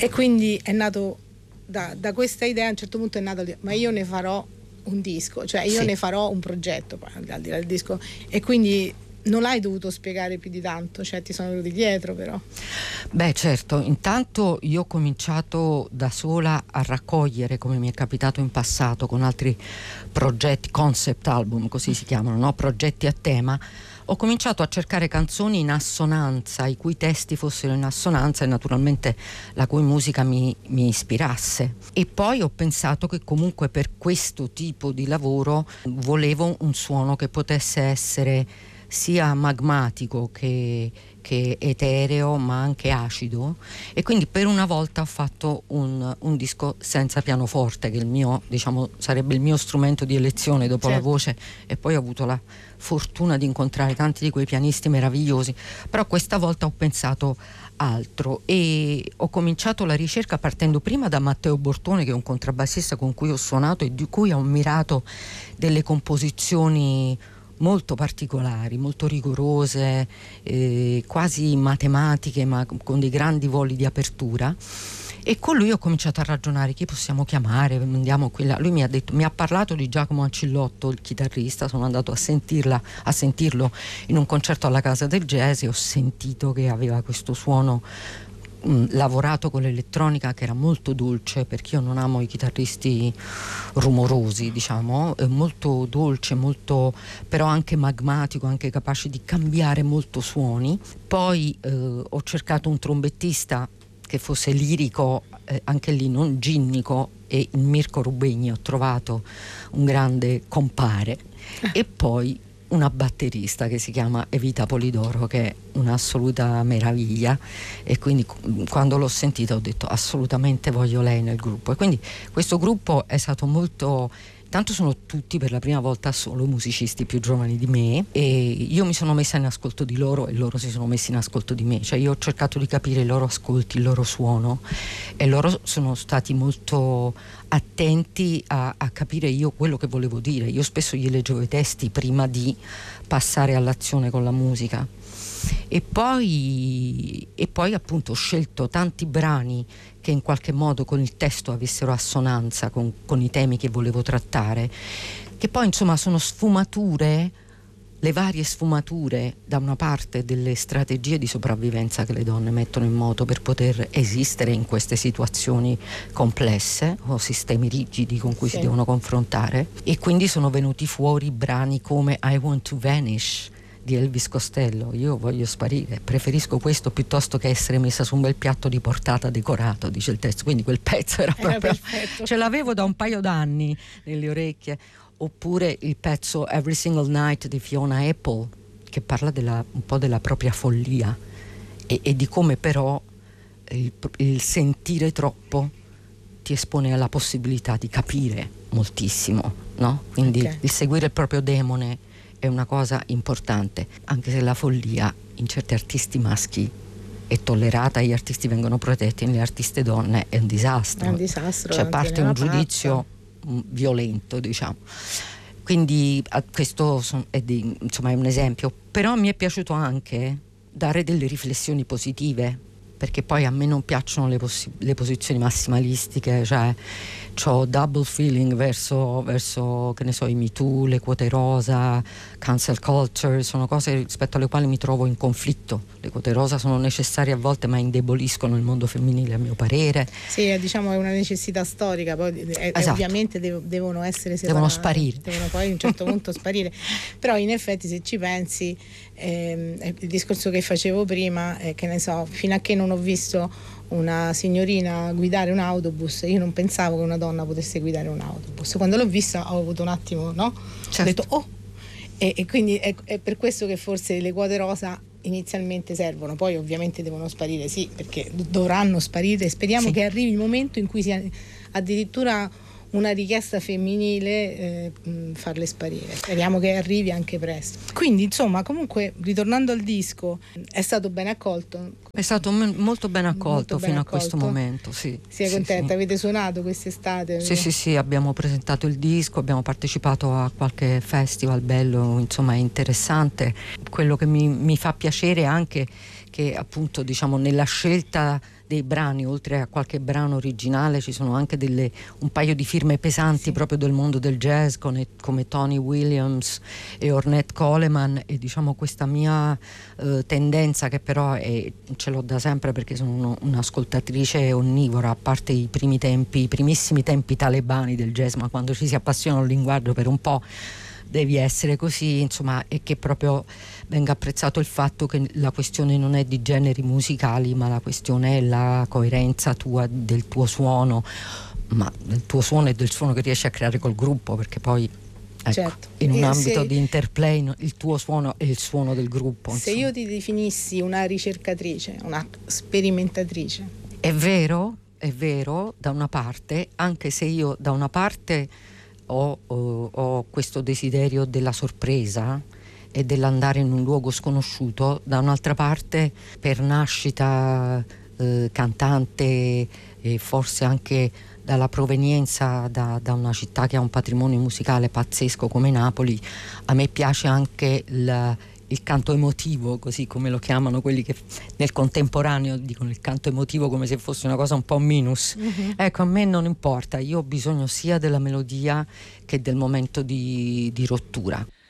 E quindi è nato da questa idea, a un certo punto è nato, ma io ne farò un disco, cioè io ne farò un progetto, poi al di là del disco, e quindi non l'hai dovuto spiegare più di tanto, cioè ti sono venuti dietro però. Beh, certo, intanto io ho cominciato da sola a raccogliere, come mi è capitato in passato con altri progetti, concept album così si chiamano, no? Progetti a tema. Ho cominciato a cercare canzoni in assonanza, i cui testi fossero in assonanza e naturalmente la cui musica mi ispirasse. E poi ho pensato che comunque per questo tipo di lavoro volevo un suono che potesse essere sia magmatico che etereo, ma anche acido, e quindi per una volta ho fatto un disco senza pianoforte, che il mio, diciamo, sarebbe il mio strumento di elezione dopo la voce, e poi ho avuto la fortuna di incontrare tanti di quei pianisti meravigliosi, però questa volta ho pensato altro e ho cominciato la ricerca partendo prima da Matteo Bortone, che è un contrabbassista con cui ho suonato e di cui ho ammirato delle composizioni molto particolari, molto rigorose, quasi matematiche, ma con dei grandi voli di apertura. E con lui ho cominciato a ragionare chi possiamo chiamare, andiamo qui là. Lui mi ha parlato di Giacomo Ancillotto, il chitarrista. Sono andato a sentirlo in un concerto alla Casa del Jazz e ho sentito che aveva questo suono lavorato con l'elettronica che era molto dolce, perché io non amo i chitarristi rumorosi, diciamo, molto dolce, molto, però anche magmatico, anche capace di cambiare molto suoni. Poi ho cercato un trombettista che fosse lirico, anche lì non ginnico, e in Mirko Rubegni ho trovato un grande compare. E poi una batterista che si chiama Evita Polidoro, che è un'assoluta meraviglia, e quindi quando l'ho sentita ho detto assolutamente voglio lei nel gruppo. E quindi questo gruppo è stato molto, tanto sono tutti per la prima volta solo musicisti più giovani di me, e io mi sono messa in ascolto di loro e loro si sono messi in ascolto di me, cioè io ho cercato di capire i loro ascolti, il loro suono, e loro sono stati molto attenti a capire io quello che volevo dire. Io spesso gli leggevo i testi prima di passare all'azione con la musica, e poi appunto ho scelto tanti brani che in qualche modo con il testo avessero assonanza con i temi che volevo trattare, che poi insomma sono sfumature, le varie sfumature, da una parte delle strategie di sopravvivenza che le donne mettono in moto per poter esistere in queste situazioni complesse o sistemi rigidi con cui si devono confrontare, e quindi sono venuti fuori brani come I Want to Vanish di Elvis Costello. Io voglio sparire, preferisco questo piuttosto che essere messa su un bel piatto di portata decorato, dice il testo. Quindi quel pezzo era proprio perfetto. Ce l'avevo da un paio d'anni nelle orecchie. Oppure il pezzo Every Single Night di Fiona Apple, che parla un po' della propria follia e di come però il sentire troppo ti espone alla possibilità di capire moltissimo, no? Quindi il seguire il proprio demone è una cosa importante, anche se la follia in certi artisti maschi è tollerata, gli artisti vengono protetti, nelle artiste donne è un disastro. È un disastro, cioè parte un giudizio violento, diciamo. Quindi questo insomma è un esempio, però mi è piaciuto anche dare delle riflessioni positive, perché poi a me non piacciono le posizioni massimalistiche, cioè c'ho double feeling verso che ne so, i Me Too, le quote rosa, cancel culture, sono cose rispetto alle quali mi trovo in conflitto. Le quote rosa sono necessarie a volte, ma indeboliscono il mondo femminile, a mio parere. Sì, diciamo è una necessità storica, poi ovviamente devono essere separate, devono sparire, devono poi a un certo punto sparire. Però in effetti se ci pensi, il discorso che facevo prima, che ne so, fino a che non ho visto una signorina guidare un autobus, io non pensavo che una donna potesse guidare un autobus. Quando l'ho vista ho avuto un attimo, no? Certo. Ho detto oh, e quindi è per questo che forse le quote rosa inizialmente servono, poi ovviamente devono sparire, sì, perché dovranno sparire. Speriamo che arrivi il momento in cui sia addirittura una richiesta femminile, farle sparire. Speriamo che arrivi anche presto. Quindi insomma, comunque, ritornando al disco, è stato ben accolto? È stato molto ben accolto fino a questo momento, sì. Sei contenta? Sì. Avete suonato quest'estate? Sì, abbiamo presentato il disco, abbiamo partecipato a qualche festival bello, insomma è interessante. Quello che mi fa piacere anche che appunto diciamo nella scelta dei brani, oltre a qualche brano originale, ci sono anche un paio di firme pesanti proprio del mondo del jazz, come Tony Williams e Ornette Coleman, e diciamo questa mia tendenza, che però ce l'ho da sempre perché sono un'ascoltatrice onnivora, a parte i primissimi tempi talebani del jazz, ma quando ci si appassiona al linguaggio per un po' devi essere così, insomma, e che proprio venga apprezzato il fatto che la questione non è di generi musicali, ma la questione è la coerenza del tuo suono, ma del tuo suono e del suono che riesci a creare col gruppo, perché poi certo, in un ambito di interplay il tuo suono è il suono del gruppo. Se io ti definissi una ricercatrice, una sperimentatrice, è vero, da una parte, anche se io da una parte ho questo desiderio della sorpresa e dell'andare in un luogo sconosciuto, da un'altra parte per nascita cantante, e forse anche dalla provenienza da una città che ha un patrimonio musicale pazzesco come Napoli, a me piace anche il canto emotivo, così come lo chiamano quelli che nel contemporaneo dicono il canto emotivo come se fosse una cosa un po' minus. Ecco, a me non importa, io ho bisogno sia della melodia che del momento di rottura.